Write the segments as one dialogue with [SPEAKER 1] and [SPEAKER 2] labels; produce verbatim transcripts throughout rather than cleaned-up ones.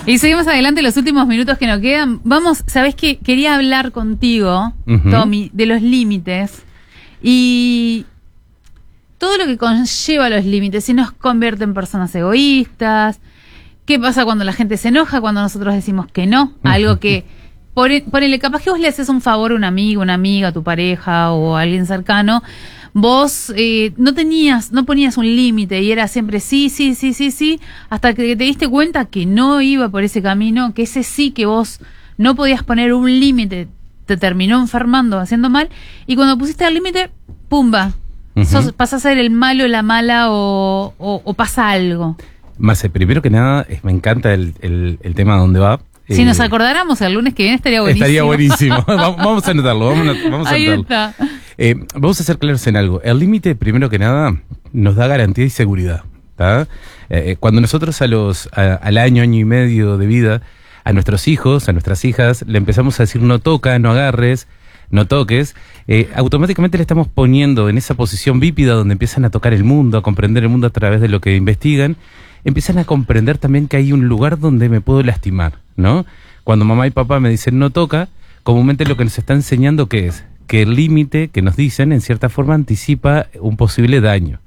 [SPEAKER 1] Y seguimos adelante los últimos minutos que nos quedan. Vamos, ¿sabés qué? Quería hablar contigo, uh-huh. Tommy, de los límites y todo lo que conlleva los límites. Si nos convierte en personas egoístas, ¿qué pasa cuando la gente se enoja, cuando nosotros decimos que no? Uh-huh. Algo que, por, ponele, capaz que vos le haces un favor a un amigo, una amiga, a tu pareja o a alguien cercano. Vos eh, no tenías, no ponías un límite y era siempre sí, sí, sí, sí, sí, hasta que te diste cuenta que no iba por ese camino, que ese sí que vos no podías poner un límite, te terminó enfermando, haciendo mal, y cuando pusiste el límite, ¡pumba! Uh-huh. Sos, pasás a ser el malo, la mala o, o, o pasa algo.
[SPEAKER 2] Marce, primero que nada, me encanta el, el, el tema donde va.
[SPEAKER 1] Si eh, nos acordáramos el lunes que viene estaría buenísimo.
[SPEAKER 2] Estaría buenísimo. vamos a anotarlo, vamos a, vamos a
[SPEAKER 1] Ahí
[SPEAKER 2] anotarlo.
[SPEAKER 1] está.
[SPEAKER 2] Eh, vamos a ser claros en algo. El límite, primero que nada, nos da garantía y seguridad. Eh, cuando nosotros a los a, al año, año y medio de vida, a nuestros hijos, a nuestras hijas, le empezamos a decir no toca, no agarres, no toques, eh, automáticamente le estamos poniendo en esa posición bípida donde empiezan a tocar el mundo, a comprender el mundo a través de lo que investigan, empiezan a comprender también que hay un lugar donde me puedo lastimar, ¿no? Cuando mamá y papá me dicen no toca, comúnmente lo que nos está enseñando ¿qué es? Que el límite que nos dicen, en cierta forma, anticipa un posible daño.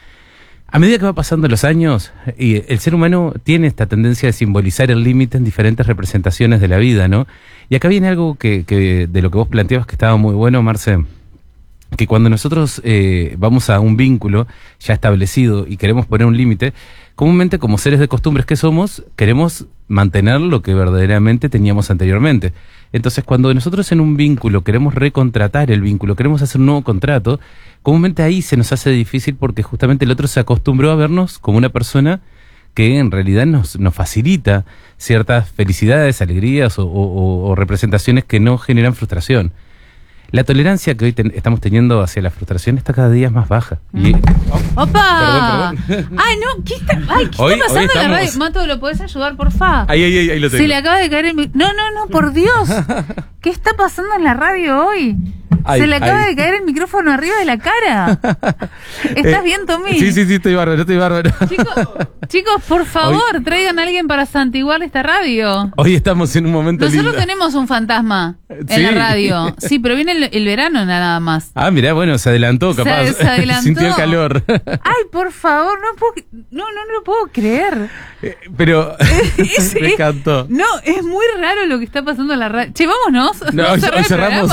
[SPEAKER 2] A medida que va pasando los años, y el ser humano tiene esta tendencia de simbolizar el límite en diferentes representaciones de la vida, ¿no? Y acá viene algo que, que de lo que vos planteabas que estaba muy bueno, Marce, que cuando nosotros eh, vamos a un vínculo ya establecido y queremos poner un límite, comúnmente como seres de costumbres que somos, queremos mantener lo que verdaderamente teníamos anteriormente. Entonces, cuando nosotros en un vínculo queremos recontratar el vínculo, queremos hacer un nuevo contrato, comúnmente ahí se nos hace difícil porque justamente el otro se acostumbró a vernos como una persona que en realidad nos, nos facilita ciertas felicidades, alegrías o, o, o representaciones que no generan frustración. La tolerancia que hoy ten, estamos teniendo hacia la frustración está cada día más baja. Y,
[SPEAKER 1] oh, ¡Opa! Perdón, perdón. ¡Ay, no! ¿Qué está, ay, ¿qué
[SPEAKER 2] hoy,
[SPEAKER 1] está pasando
[SPEAKER 2] estamos...
[SPEAKER 1] en la radio? Mato, ¿lo podés ayudar, porfa?
[SPEAKER 2] Ahí, ahí, ahí, ahí lo tengo.
[SPEAKER 1] Se le acaba de caer el... No, no, no, por Dios. ¿Qué está pasando en la radio hoy? Ay, Se le acaba ay. de caer el micrófono arriba de la cara. ¿Estás eh, bien, Tommy?
[SPEAKER 2] Sí, sí, sí, estoy bárbaro, estoy bárbaro.
[SPEAKER 1] Chicos, chicos, por favor, hoy... traigan a alguien para santiguar esta radio.
[SPEAKER 2] Hoy estamos en un momento
[SPEAKER 1] Nosotros
[SPEAKER 2] lindo.
[SPEAKER 1] tenemos un fantasma en
[SPEAKER 2] ¿Sí?
[SPEAKER 1] la radio. Sí, pero viene el, el verano nada más.
[SPEAKER 2] Ah, mirá, bueno, se adelantó, capaz.
[SPEAKER 1] Se, se adelantó.
[SPEAKER 2] Sintió el calor.
[SPEAKER 1] Ay, por favor, no puedo, no, no, no lo puedo creer.
[SPEAKER 2] Eh, pero
[SPEAKER 1] es,
[SPEAKER 2] me encantó.
[SPEAKER 1] No, es muy raro lo que está pasando en la radio. Che, vámonos.
[SPEAKER 2] No, hoy cerramos.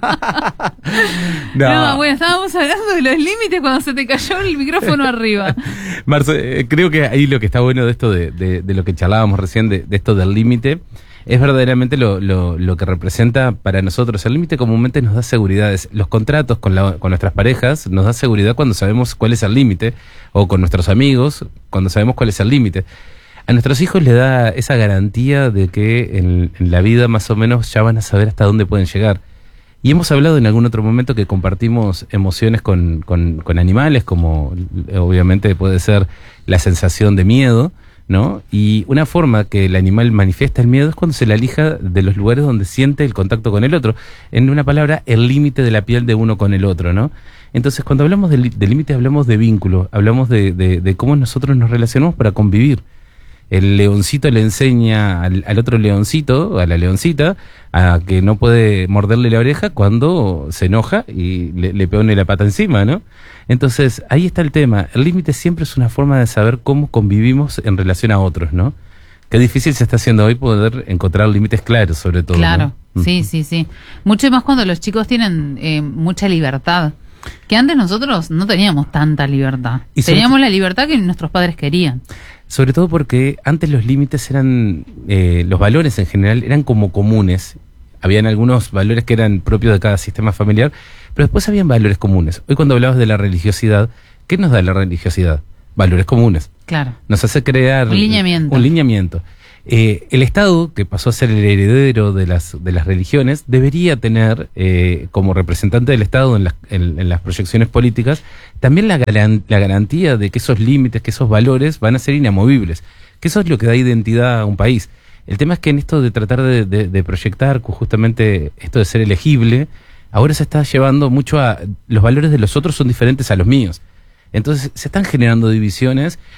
[SPEAKER 1] No. no, bueno, estábamos hablando de los límites cuando se te cayó el micrófono arriba.
[SPEAKER 2] Marce, creo que ahí lo que está bueno de esto, de, de, de lo que charlábamos recién, de, de esto del límite, es verdaderamente lo, lo, lo que representa para nosotros. El límite comúnmente nos da seguridades. Los contratos con, la, con nuestras parejas nos da seguridad cuando sabemos cuál es el límite, o con nuestros amigos, cuando sabemos cuál es el límite. A nuestros hijos les da esa garantía de que en, en la vida más o menos ya van a saber hasta dónde pueden llegar. Y hemos hablado en algún otro momento que compartimos emociones con, con, con animales, como obviamente puede ser la sensación de miedo, ¿no? Y una forma que el animal manifiesta el miedo es cuando se le alija de los lugares donde siente el contacto con el otro. En una palabra, el límite de la piel de uno con el otro, ¿no? Entonces, cuando hablamos de límite, hablamos de vínculo, hablamos de, de, de cómo nosotros nos relacionamos para convivir. El leoncito le enseña al, al otro leoncito, a la leoncita, a que no puede morderle la oreja cuando se enoja y le, le pone la pata encima, ¿no? Entonces, ahí está el tema. El límite siempre es una forma de saber cómo convivimos en relación a otros, ¿no? Qué difícil se está haciendo hoy poder encontrar límites claros, sobre todo.
[SPEAKER 1] Claro,
[SPEAKER 2] ¿no?
[SPEAKER 1] sí, sí, sí. Mucho más cuando los chicos tienen eh, mucha libertad. Que antes nosotros no teníamos tanta libertad. Y teníamos la libertad que nuestros padres querían.
[SPEAKER 2] Sobre todo porque antes los límites eran, eh, los valores en general eran como comunes. Habían algunos valores que eran propios de cada sistema familiar, pero después habían valores comunes. Hoy cuando hablabas de la religiosidad, ¿qué nos da la religiosidad? Valores comunes.
[SPEAKER 1] Claro.
[SPEAKER 2] Nos hace crear
[SPEAKER 1] un lineamiento.
[SPEAKER 2] Un lineamiento. Eh, el Estado, que pasó a ser el heredero de las de las religiones, debería tener eh, como representante del Estado en las, en, en las proyecciones políticas también la, garan, la garantía de que esos límites, que esos valores van a ser inamovibles, que eso es lo que da identidad a un país. El tema es que en esto de tratar de, de, de proyectar justamente esto de ser elegible, ahora se está llevando mucho a los valores de los otros son diferentes a los míos. Entonces se están generando divisiones.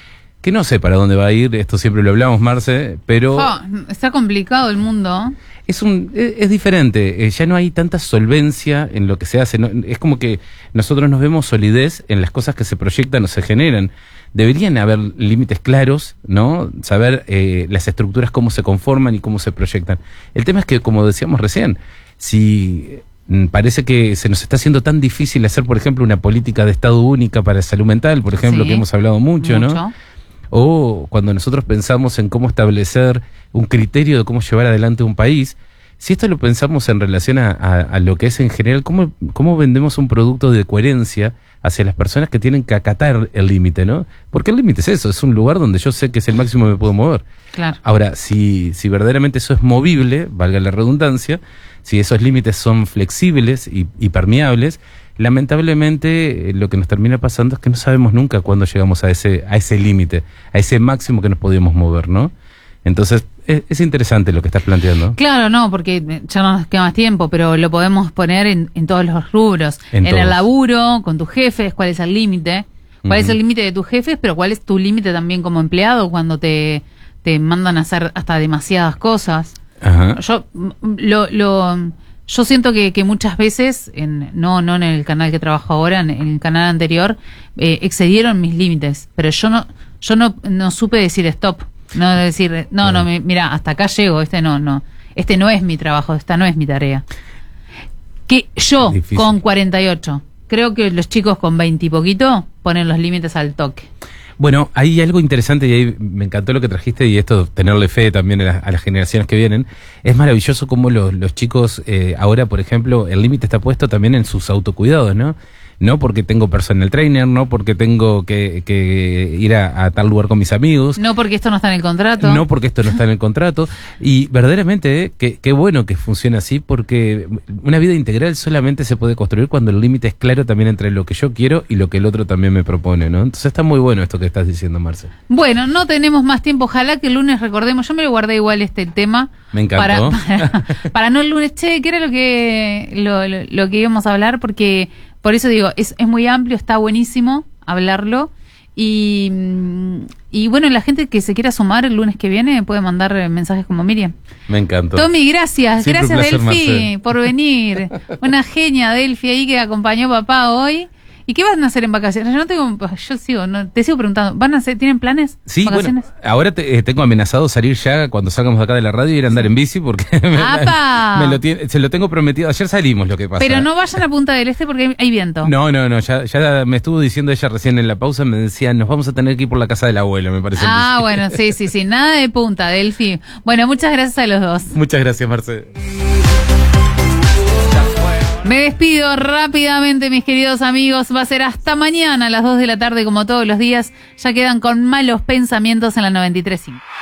[SPEAKER 2] que no sé para dónde va a ir, esto siempre lo hablamos, Marce, pero...
[SPEAKER 1] Oh, está complicado el mundo.
[SPEAKER 2] Es un es, es diferente, eh, ya no hay tanta solvencia en lo que se hace, no, es como que nosotros nos vemos solidez en las cosas que se proyectan o se generan. Deberían haber límites claros, ¿no? Saber eh, las estructuras, cómo se conforman y cómo se proyectan. El tema es que, como decíamos recién, si mm, parece que se nos está haciendo tan difícil hacer, por ejemplo, una política de Estado única para salud mental, por ejemplo,
[SPEAKER 1] Sí,
[SPEAKER 2] que hemos hablado mucho,
[SPEAKER 1] mucho.
[SPEAKER 2] ¿no? O cuando nosotros pensamos en cómo establecer un criterio de cómo llevar adelante un país, si esto lo pensamos en relación a, a, a lo que es en general, ¿cómo, cómo vendemos un producto de coherencia hacia las personas que tienen que acatar el límite, ¿no? Porque el límite es eso, es un lugar donde yo sé que es el máximo que me puedo mover.
[SPEAKER 1] Claro.
[SPEAKER 2] Ahora, si, si verdaderamente eso es movible, valga la redundancia, si esos límites son flexibles y, y permeables, lamentablemente eh, lo que nos termina pasando es que no sabemos nunca cuándo llegamos a ese a ese límite, a ese máximo que nos podíamos mover, ¿no? Entonces, es, es interesante lo que estás planteando.
[SPEAKER 1] Claro, no, porque ya no nos queda más tiempo, pero lo podemos poner en, en todos los rubros.
[SPEAKER 2] En
[SPEAKER 1] En,
[SPEAKER 2] todos.
[SPEAKER 1] el laburo, con tus jefes, cuál es el límite. Cuál es
[SPEAKER 2] Ujú.
[SPEAKER 1] el límite de tus jefes, pero cuál es tu límite también como empleado cuando te, te mandan a hacer hasta demasiadas cosas.
[SPEAKER 2] Ajá.
[SPEAKER 1] Yo mm, lo, lo yo siento que, que muchas veces, en, no no en el canal que trabajo ahora, en, en el canal anterior, eh, excedieron mis límites, pero yo no yo no, no supe decir stop, no decir, no, no, mi- mira, hasta acá llego, este no, no, este no es mi trabajo, esta no es mi tarea. Que yo,
[SPEAKER 2] Difícil.
[SPEAKER 1] con cuarenta y ocho, creo que los chicos con veinte y poquito ponen los límites al toque.
[SPEAKER 2] Bueno, hay algo interesante y ahí me encantó lo que trajiste y esto, tenerle fe también a, la- a las generaciones que vienen. Es maravilloso cómo los, los chicos eh, ahora, por ejemplo, el límite está puesto también en sus autocuidados, ¿no? No porque tengo personal trainer, no porque tengo que, que ir a, a tal lugar con mis amigos.
[SPEAKER 1] No porque esto no está en el contrato.
[SPEAKER 2] No porque esto no está en el contrato. Y verdaderamente, eh, qué qué bueno que funcione así, porque una vida integral solamente se puede construir cuando el límite es claro también entre lo que yo quiero y lo que el otro también me propone, ¿no? Entonces está muy bueno esto que estás diciendo, Marce.
[SPEAKER 1] Bueno, no tenemos más tiempo. Ojalá que el lunes recordemos. Yo me lo guardé igual este tema.
[SPEAKER 2] Me encantó.
[SPEAKER 1] Para, para, para no el lunes, che, ¿qué era lo que lo, lo, lo que íbamos a hablar? Porque, por eso digo, es, es muy amplio, está buenísimo hablarlo. Y, mm, y bueno, la gente que se quiera sumar el lunes que viene puede mandar eh, mensajes como Miriam.
[SPEAKER 2] Me encantó.
[SPEAKER 1] Tommy, gracias.
[SPEAKER 2] Siempre un
[SPEAKER 1] Gracias,
[SPEAKER 2] placer,
[SPEAKER 1] Delphi,
[SPEAKER 2] Marce.
[SPEAKER 1] por venir. Una genia, Delphi, ahí que acompañó a papá hoy. ¿Y qué van a hacer en vacaciones? Yo no tengo, yo sigo, no, te sigo preguntando. ¿Van a hacer, tienen planes?
[SPEAKER 2] Sí,
[SPEAKER 1] ¿Vacaciones?
[SPEAKER 2] bueno, ahora te- eh, tengo amenazado salir ya cuando salgamos de acá de la radio y ir a andar en bici porque me,
[SPEAKER 1] ¡Apa!
[SPEAKER 2] me lo tiene- se lo tengo prometido. Ayer salimos, lo que pasa.
[SPEAKER 1] Pero no vayan a Punta del Este porque hay, hay viento.
[SPEAKER 2] No, no, no, ya, ya me estuvo diciendo ella recién en la pausa, me decía, nos vamos a tener que ir por la casa del abuelo, me parece.
[SPEAKER 1] Ah, bueno, sí, sí, sí. Nada de punta, Delphi. Bueno, muchas gracias a los dos.
[SPEAKER 2] Muchas gracias, Marce.
[SPEAKER 1] Me despido rápidamente, mis queridos amigos. Va a ser hasta mañana a las dos de la tarde, como todos los días. Ya quedan con malos pensamientos en la noventa y tres punto cinco.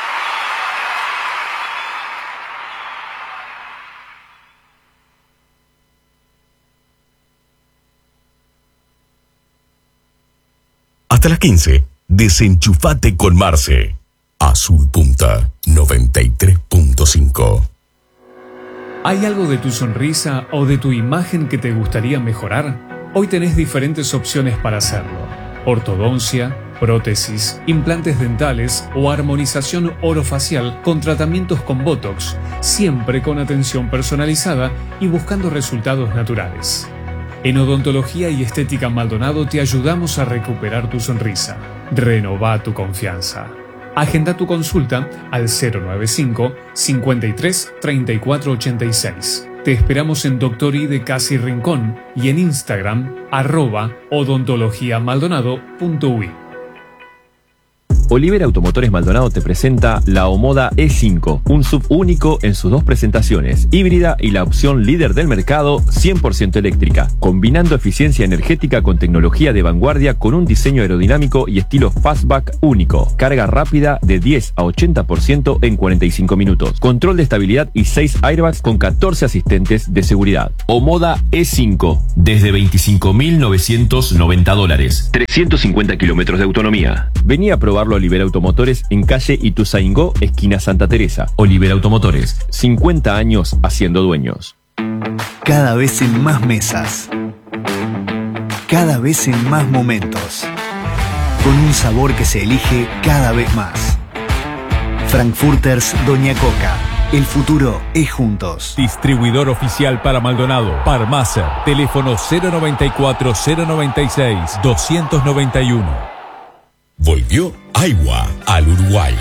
[SPEAKER 3] Hasta las quince, desenchufate con Marce. Azul Punta noventa y tres punto cinco.
[SPEAKER 4] ¿Hay algo de tu sonrisa o de tu imagen que te gustaría mejorar? Hoy tenés diferentes opciones para hacerlo. Ortodoncia, prótesis, implantes dentales o armonización orofacial con tratamientos con Botox, siempre con atención personalizada y buscando resultados naturales. En Odontología y Estética Maldonado te ayudamos a recuperar tu sonrisa. Renová tu confianza. Agenda tu consulta al cero noventa y cinco, cincuenta y tres, treinta y cuatro ochenta y seis. Te esperamos en Doctor I de Casi Rincón y en Instagram, arroba odontologiamaldonado.ui.
[SPEAKER 5] Oliver Automotores Maldonado te presenta la Omoda E cinco, un S U V único en sus dos presentaciones, híbrida y la opción líder del mercado cien por ciento eléctrica, combinando eficiencia energética con tecnología de vanguardia con un diseño aerodinámico y estilo fastback único, carga rápida de diez a ochenta por ciento en cuarenta y cinco minutos, control de estabilidad y seis airbags con catorce asistentes de seguridad. Omoda E cinco, desde veinticinco mil novecientos noventa dólares, trescientos cincuenta kilómetros de autonomía. Vení a probarlo a Oliver Automotores en calle Ituzaingó, esquina Santa Teresa. Oliver Automotores, cincuenta años haciendo dueños.
[SPEAKER 6] Cada vez en más mesas. Cada vez en más momentos. con un sabor que se elige cada vez más. Frankfurters Doña Coca. El futuro es juntos.
[SPEAKER 7] Distribuidor oficial para Maldonado. Parmacer. Teléfono cero noventa y cuatro, cero noventa y seis, doscientos noventa y uno.
[SPEAKER 3] Volvió Aiwa al Uruguay.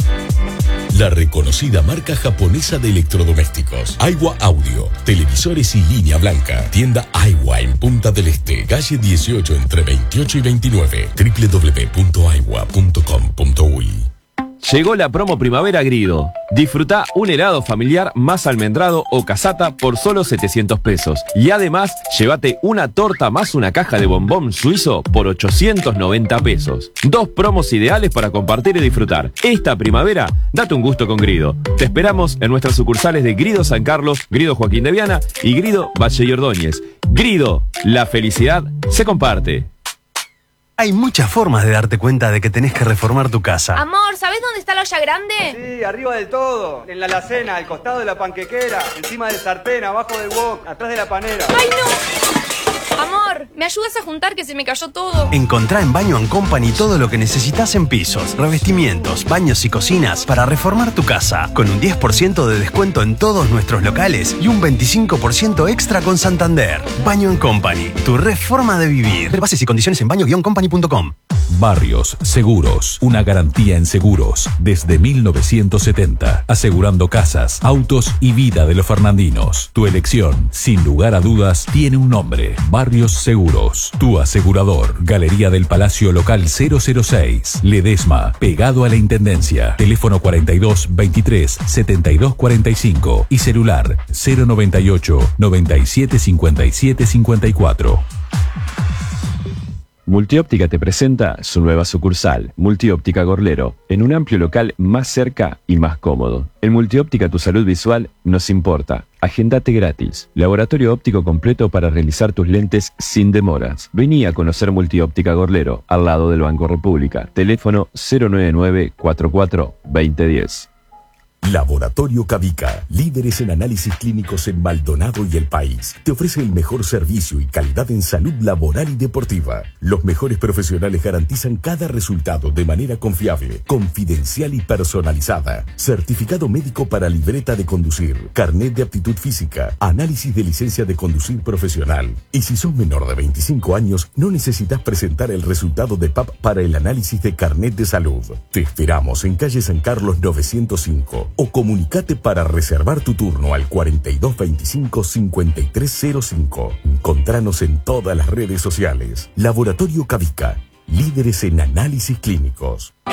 [SPEAKER 3] La reconocida marca japonesa de electrodomésticos. Aiwa Audio, televisores y línea blanca. Tienda Aiwa en Punta del Este, calle dieciocho entre veintiocho y veintinueve. doble u doble u doble u punto aiwa punto com punto uy.
[SPEAKER 5] Llegó la promo Primavera Grido. Disfruta un helado familiar más almendrado o casata por solo setecientos pesos. Y además, llévate una torta más una caja de bombón suizo por ochocientos noventa pesos. Dos promos ideales para compartir y disfrutar. Esta primavera, date un gusto con Grido. Te esperamos en nuestras sucursales de Grido San Carlos, Grido Joaquín de Viana y Grido Valle y Ordóñez. Grido, la felicidad se comparte.
[SPEAKER 6] Hay muchas formas de darte cuenta de que tenés que reformar tu casa.
[SPEAKER 8] Amor, ¿sabés dónde está la olla grande?
[SPEAKER 9] Sí, arriba del todo, en la alacena, al costado de la panquequera, encima del sartén, abajo del wok, atrás de la panera.
[SPEAKER 8] ¡Ay, no! Amor, ¿me ayudas a juntar que se me cayó todo?
[SPEAKER 6] Encontrá en Baño and Company todo lo que necesitas en pisos, revestimientos, baños y cocinas para reformar tu casa. Con un diez por ciento de descuento en todos nuestros locales y un veinticinco por ciento extra con Santander. Baño and Company, tu reforma de vivir. Ver bases y condiciones en baño guion company punto com.
[SPEAKER 7] Barrios Seguros, una garantía en seguros desde mil novecientos setenta, asegurando casas, autos y vida de los fernandinos. Tu elección, sin lugar a dudas, tiene un nombre: Barrios Seguros, tu asegurador. Galería del Palacio Local cero cero seis, Ledesma, pegado a la Intendencia. Teléfono cuarenta y dos, veintitrés, setenta y dos cuarenta y cinco y celular cero noventa y ocho, noventa y siete, cincuenta y siete, cincuenta y cuatro.
[SPEAKER 5] Multióptica te presenta su nueva sucursal, Multióptica Gorlero, en un amplio local más cerca y más cómodo. En Multióptica tu salud visual nos importa. Agendate gratis. Laboratorio óptico completo para realizar tus lentes sin demoras. Vení a conocer Multióptica Gorlero, al lado del Banco República. Teléfono cero nueve nueve, cuatro cuatro, veinte diez.
[SPEAKER 3] Laboratorio Cavica, líderes en análisis clínicos en Maldonado y el país. Te ofrece el mejor servicio y calidad en salud laboral y deportiva. Los mejores profesionales garantizan cada resultado de manera confiable, confidencial y personalizada. Certificado médico para libreta de conducir, carnet de aptitud física, análisis de licencia de conducir profesional. Y si sos menor de veinticinco años, no necesitas presentar el resultado de P A P para el análisis de carnet de salud. Te esperamos en calle San Carlos novecientos cinco. O comunicate para reservar tu turno al cuarenta y dos veinticinco, cincuenta y tres cero cinco. Encontranos en todas las redes sociales. Laboratorio Cavica, líderes en análisis clínicos.